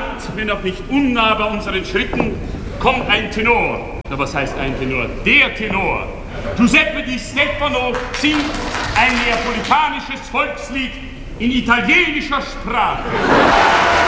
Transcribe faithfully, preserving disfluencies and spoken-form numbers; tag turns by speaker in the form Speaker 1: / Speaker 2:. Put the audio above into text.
Speaker 1: sanft, wenn auch nicht unnah bei unseren Schritten, kommt ein Tenor. Na, was heißt ein Tenor? Der Tenor. Giuseppe Di Stefano singt ein neapolitanisches Volkslied in italienischer Sprache.